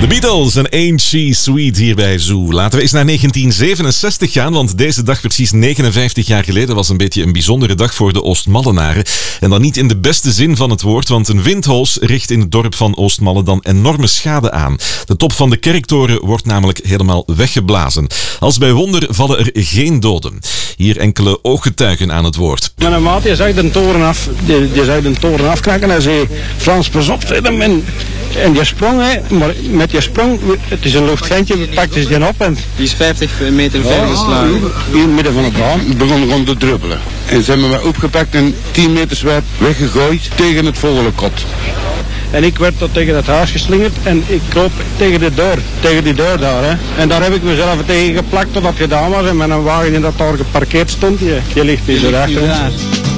The Beatles en Ain't She Sweet hier bij Zoo. Laten we eens naar 1967 gaan, want deze dag precies 59 jaar geleden was een beetje een bijzondere dag voor de Oostmallenaren. En dan niet in de beste zin van het woord, want een windhoos richt in het dorp van Oostmalle dan enorme schade aan. De top van de kerktoren wordt namelijk helemaal weggeblazen. Als bij wonder vallen er geen doden. Hier enkele ooggetuigen aan het woord. Mijn maat die zag de toren afkraken en zei: Frans, pas op, zei hem. En die sprong, hè, maar met die sprong, het is een luchtgentje, we pakten ze die op en... Die is 50 meter ver geslagen. Hier in het midden van de baan begon rond te druppelen. En ze hebben me opgepakt en 10 meter zwaar weggegooid tegen het vogelkot. En ik werd tot tegen het huis geslingerd en ik kroop tegen die deur daar. Hè. En daar heb ik mezelf tegen geplakt tot dat gedaan was. En met een wagen die dat daar geparkeerd stond, die ligt hier zo achter ons.